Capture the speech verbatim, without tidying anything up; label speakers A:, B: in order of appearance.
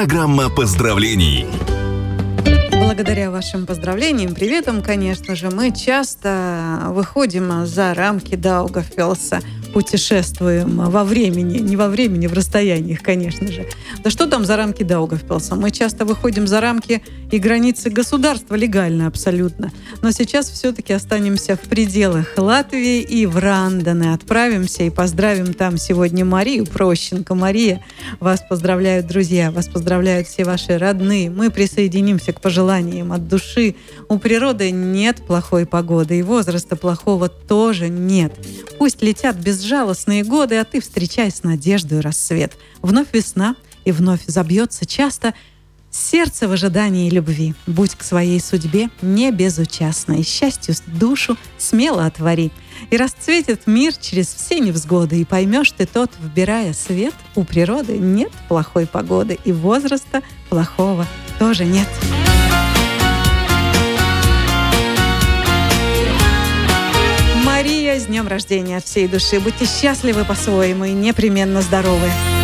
A: Программа поздравлений.
B: Благодаря вашим поздравлениям, приветам, конечно же, мы часто выходим за рамки Даугавпилса, путешествуем во времени, не во времени, в расстояниях, конечно же. Да что там за рамки Даугавпилса? Мы часто выходим за рамки и границы государства, легально абсолютно. Но сейчас все-таки останемся в пределах Латвии и в Рандены. Отправимся и поздравим там сегодня Марию Прощенко. Мария, вас поздравляют друзья, вас поздравляют все ваши родные. Мы присоединимся к пожеланиям от души. У природы нет плохой погоды, и возраста плохого тоже нет. Пусть летят безжалостные годы, а ты встречай с надеждой рассвет. Вновь весна, и вновь забьется часто сердце в ожидании любви. Будь к своей судьбе не безучастна, и счастью душу смело отвори. И расцветит мир через все невзгоды, и поймешь ты тот, вбирая свет, у природы нет плохой погоды, и возраста плохого тоже нет. Мария, с днем рождения от всей души. Будьте счастливы по-своему и непременно здоровы.